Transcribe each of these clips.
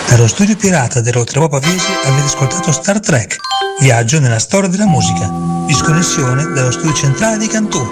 Dallo studio pirata dell'Oltrepò Pavese avete ascoltato Star Trek, viaggio nella storia della musica, disconnessione dallo studio centrale di Cantù.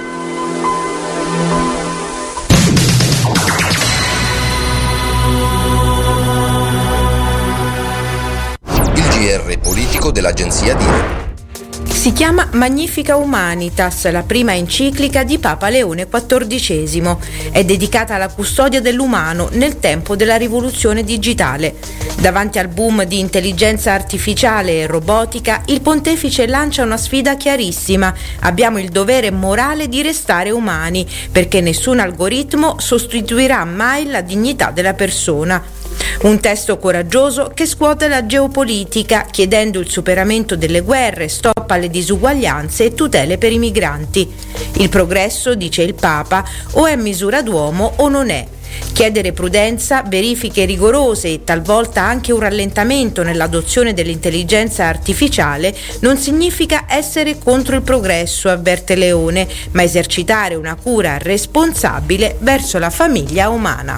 Il GR politico dell'agenzia DIRE. Si chiama Magnifica Humanitas, la prima enciclica di Papa Leone XIV. È dedicata alla custodia dell'umano nel tempo della rivoluzione digitale. Davanti al boom di intelligenza artificiale e robotica, il pontefice lancia una sfida chiarissima. Abbiamo il dovere morale di restare umani, perché nessun algoritmo sostituirà mai la dignità della persona. Un testo coraggioso che scuote la geopolitica, chiedendo il superamento delle guerre, stop alle disuguaglianze e tutele per i migranti. Il progresso, dice il Papa, o è misura d'uomo o non è. Chiedere prudenza, verifiche rigorose e talvolta anche un rallentamento nell'adozione dell'intelligenza artificiale non significa essere contro il progresso, avverte Leone, ma esercitare una cura responsabile verso la famiglia umana.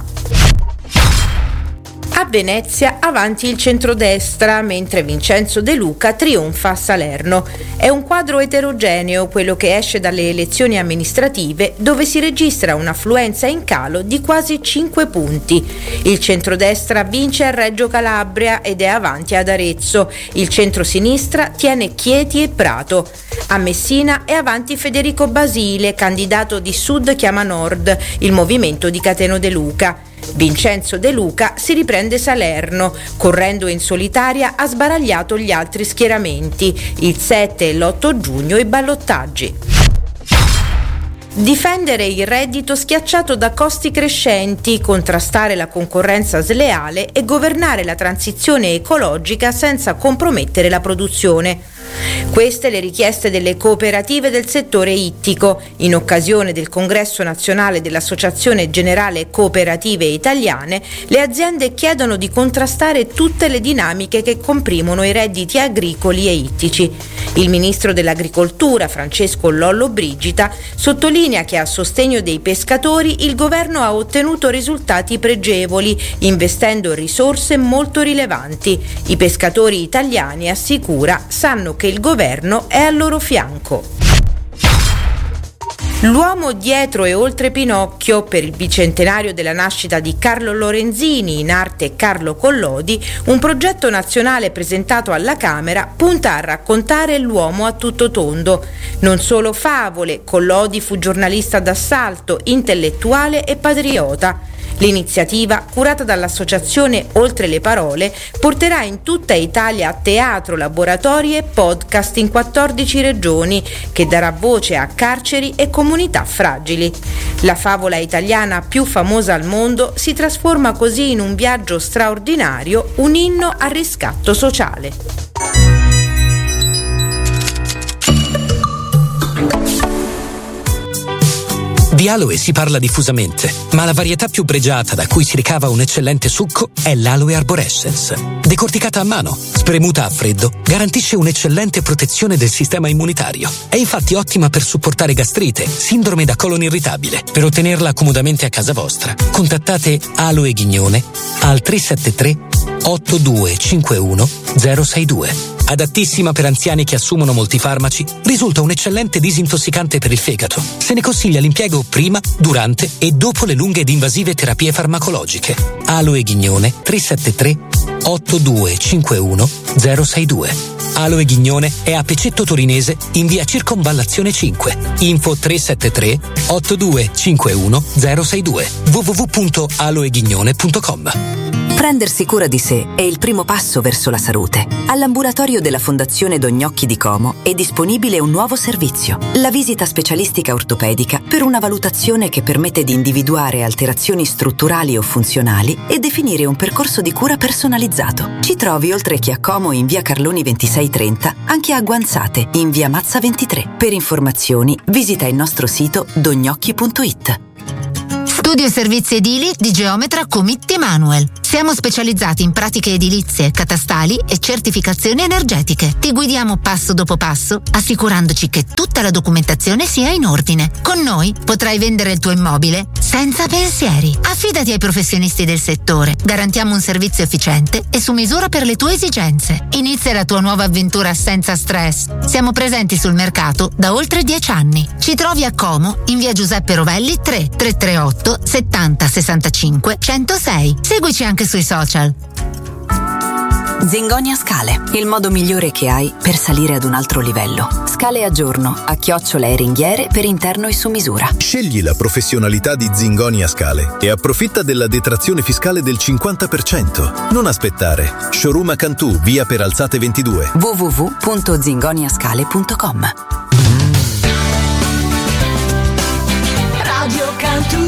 A Venezia avanti il centrodestra, mentre Vincenzo De Luca trionfa a Salerno. È un quadro eterogeneo quello che esce dalle elezioni amministrative, dove si registra un'affluenza in calo di quasi 5 punti. Il centrodestra vince a Reggio Calabria ed è avanti ad Arezzo. Il centrosinistra tiene Chieti e Prato. A Messina è avanti Federico Basile, candidato di Sud Chiama Nord, il movimento di Cateno De Luca. Vincenzo De Luca si riprende Salerno, correndo in solitaria ha sbaragliato gli altri schieramenti, il 7 e l'8 giugno i ballottaggi. Difendere il reddito schiacciato da costi crescenti, contrastare la concorrenza sleale e governare la transizione ecologica senza compromettere la produzione. Queste le richieste delle cooperative del settore ittico. In occasione del Congresso Nazionale dell'Associazione Generale Cooperative Italiane, le aziende chiedono di contrastare tutte le dinamiche che comprimono i redditi agricoli e ittici. Il ministro dell'Agricoltura, Francesco Lollobrigida, sottolinea che a sostegno dei pescatori il governo ha ottenuto risultati pregevoli, investendo risorse molto rilevanti. I pescatori italiani, assicura, sanno che il governo è al loro fianco. L'uomo dietro e oltre Pinocchio, per il bicentenario della nascita di Carlo Lorenzini, in arte Carlo Collodi, un progetto nazionale presentato alla Camera punta a raccontare l'uomo a tutto tondo. Non solo favole, Collodi fu giornalista d'assalto, intellettuale e patriota. L'iniziativa, curata dall'associazione Oltre le Parole, porterà in tutta Italia teatro, laboratori e podcast in 14 regioni, che darà voce a carceri e comunità fragili. La favola italiana più famosa al mondo si trasforma così in un viaggio straordinario, un inno al riscatto sociale. Di aloe si parla diffusamente, ma la varietà più pregiata da cui si ricava un eccellente succo è l'Aloe Arborescens. Decorticata a mano, spremuta a freddo, garantisce un'eccellente protezione del sistema immunitario. È infatti ottima per supportare gastrite, sindrome da colon irritabile. Per ottenerla comodamente a casa vostra, contattate Aloe Ghignone al 373 8251 062. Adattissima per anziani che assumono molti farmaci, risulta un eccellente disintossicante per il fegato. Se ne consiglia l'impiego prima, durante e dopo le lunghe ed invasive terapie farmacologiche. Aloe Ghignone 373 8251 062. Aloe Ghignone è a Pecetto Torinese in via Circonvallazione 5. Info 373 8251 062. www.aloeghignone.com. Prendersi cura di sé è il primo passo verso la salute. All'ambulatorio della Fondazione Dognocchi di Como è disponibile un nuovo servizio, la visita specialistica ortopedica, per una valutazione che permette di individuare alterazioni strutturali o funzionali e definire un percorso di cura personalizzato. Ci trovi, oltre che a Como in via Carloni 2630, anche a Guanzate in via Mazza 23. Per informazioni visita il nostro sito dognocchi.it. Studio servizi edili di Geometra Comitti Emanuel. Siamo specializzati in pratiche edilizie, catastali e certificazioni energetiche. Ti guidiamo passo dopo passo, assicurandoci che tutta la documentazione sia in ordine. Con noi potrai vendere il tuo immobile senza pensieri. Affidati ai professionisti del settore. Garantiamo un servizio efficiente e su misura per le tue esigenze. Inizia la tua nuova avventura senza stress. Siamo presenti sul mercato da oltre 10 anni. Ci trovi a Como, in via Giuseppe Rovelli 338 70 65 106. Seguici anche sui social. Zingonia Scale, il modo migliore che hai per salire ad un altro livello. Scale a giorno, a chiocciola e ringhiere per interno e su misura. Scegli la professionalità di Zingonia Scale e approfitta della detrazione fiscale del 50%. Non aspettare. Showroom a Cantù, via Peralzate 22. www.zingoniascale.com. Radio Cantù.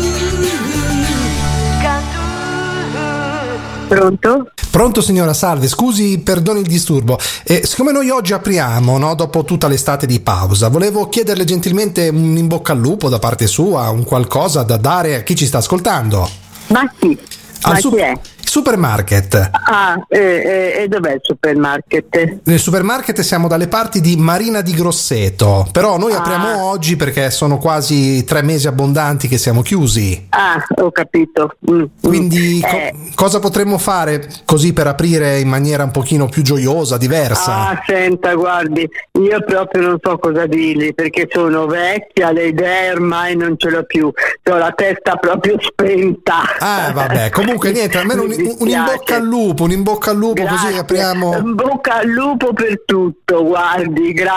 Pronto? Pronto signora, salve, scusi, perdoni il disturbo. Siccome noi oggi apriamo, no, dopo tutta l'estate di pausa, volevo chiederle gentilmente un in bocca al lupo da parte sua, un qualcosa da dare a chi ci sta ascoltando. Ma chi? Chi è? Supermarket. E dov'è il supermarket? Nel supermarket siamo dalle parti di Marina di Grosseto, però noi apriamo oggi perché sono quasi 3 mesi abbondanti che siamo chiusi. Ho capito. Quindi cosa potremmo fare così per aprire in maniera un pochino più gioiosa, diversa? Senta, guardi, io proprio non so cosa dirgli perché sono vecchia, le idee ormai non ce l'ho più, ho la testa proprio spenta. Vabbè, comunque niente, almeno un in bocca al lupo, Grazie. così apriamo. In bocca al lupo per tutto, guardi, grazie.